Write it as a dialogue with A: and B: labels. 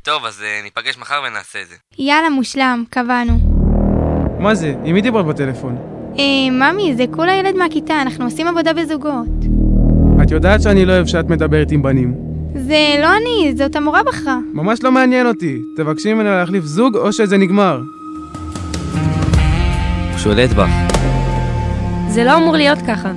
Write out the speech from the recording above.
A: טוב, אז ניפגש מחר ונעשה את זה.
B: יאללה, מושלם, קבענו.
C: מה זה? עם מי דיברת בטלפון?
B: ממי, זה כולה ילד מהכיתה, אנחנו עושים עבודה בזוגות.
C: את יודעת שאני לא אוהב שאת מדברת עם בנים.
B: זה לא אני, זאת המורה בחרה.
C: ממש לא מעניין אותי. תבקשי ממנו להחליף זוג או שזה נגמר.
A: הוא שולט בך.
D: זה לא אמור להיות ככה.